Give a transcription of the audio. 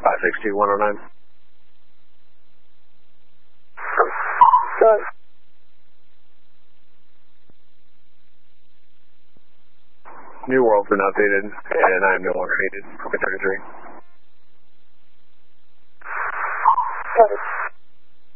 562-109. Good. New world's been updated, and I am no longer needed for Kentucky 3. Good.